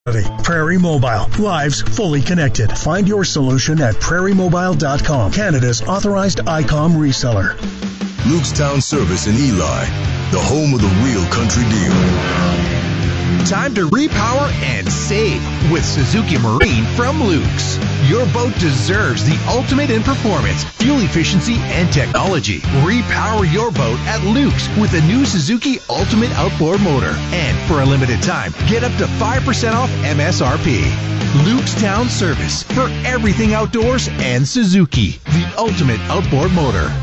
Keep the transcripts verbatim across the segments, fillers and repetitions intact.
Prairie Mobile. Lives fully connected. Find your solution at prairie mobile dot com, Canada's authorized I COM reseller. Luke's Town Service in Eli, the home of the real country deal. Time to repower and save with Suzuki Marine from Luke's. Your boat deserves the ultimate in performance, fuel efficiency, and technology. Repower your boat at Luke's with a new Suzuki Ultimate Outboard Motor. And for a limited time, get up to five percent off M S R P. Luke's Town Service for everything outdoors and Suzuki, the ultimate outboard motor.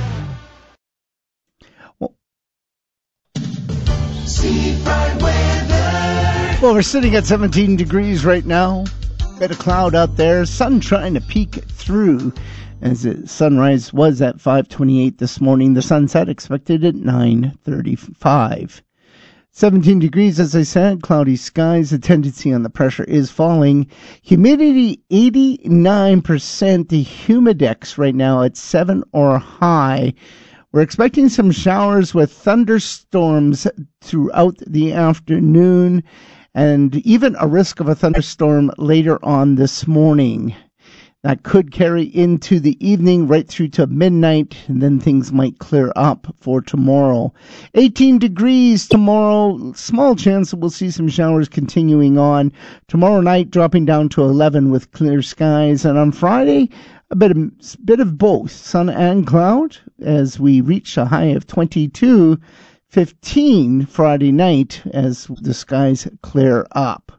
Well, we're sitting at seventeen degrees right now. Bit of cloud out there. Sun trying to peek through as the sunrise was at five twenty-eight this morning. The sunset expected at nine thirty-five. seventeen degrees, as I said. Cloudy skies. The tendency on the pressure is falling. Humidity eighty-nine percent. The humidex right now at seven or high. We're expecting some showers with thunderstorms throughout the afternoon, and even a risk of a thunderstorm later on this morning. That could carry into the evening right through to midnight, and then things might clear up for tomorrow. eighteen degrees tomorrow. Small chance that we'll see some showers continuing on. Tomorrow night dropping down to eleven with clear skies, and on Friday a bit of, bit of both, sun and cloud, as we reach a high of twenty-two. fifteen Friday night as the skies clear up.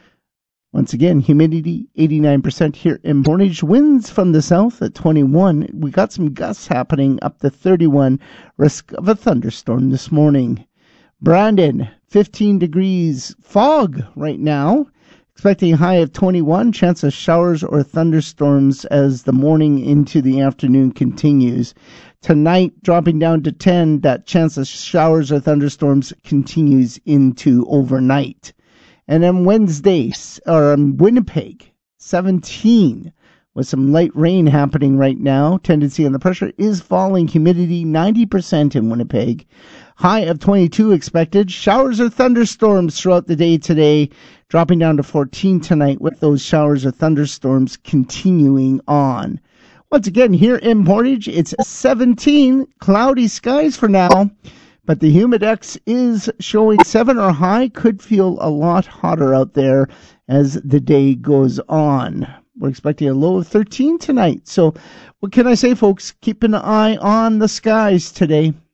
Once again, humidity eighty-nine percent here in Portage. Winds from the south at twenty-one. We got some gusts happening up to thirty-one. Risk of a thunderstorm this morning. Brandon, fifteen degrees. Fog right now. Expecting a high of twenty-one. Chance of showers or thunderstorms as the morning into the afternoon continues. Tonight, dropping down to ten, that chance of showers or thunderstorms continues into overnight. And then Wednesday, or um, Winnipeg, seventeen, with some light rain happening right now. Tendency on the pressure is falling. Humidity ninety percent in Winnipeg. High of twenty-two expected. Showers or thunderstorms throughout the day today, dropping down to fourteen tonight with those showers or thunderstorms continuing on. Once again, here in Portage, it's seventeen, cloudy skies for now, but the humidex is showing seven or high. Could feel a lot hotter out there as the day goes on. We're expecting a low of thirteen tonight. So what can I say, folks? Keep an eye on the skies today.